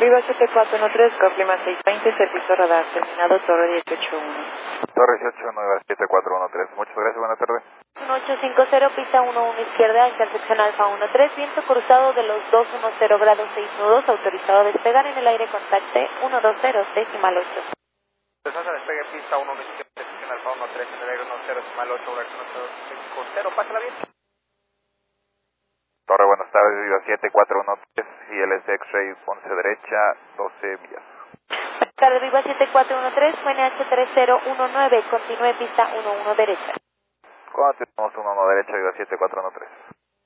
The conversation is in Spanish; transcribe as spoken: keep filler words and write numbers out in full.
Viva siete cuatro uno tres, Coplima seis veinte, servicio radar, terminado Torre dieciocho uno. Torre dieciocho uno, siete cuatro uno tres. Muchas gracias, buenas tardes. uno ocho cinco cero, pista uno uno izquierda, intersección Alfa uno tres, viento cruzado de los dos diez grados seis nudos, autorizado a despegar en el aire contacte uno dos cero, decimal ocho. Descansa despegue pista uno uno izquierda, intersección Alfa uno tres, en el aire uno cero, decimal ocho, oración uno cero cinco cero, pásala bien. Torre, buenas tardes, Viva siete cuatro uno tres, I L S X-Ray, once derecha, doce millas. Buenas tardes, Viva siete cuatro uno tres, U N H tres cero uno nueve, continúe pista uno uno derecha. Continuamos uno uno derecha, Viva siete cuatro uno tres.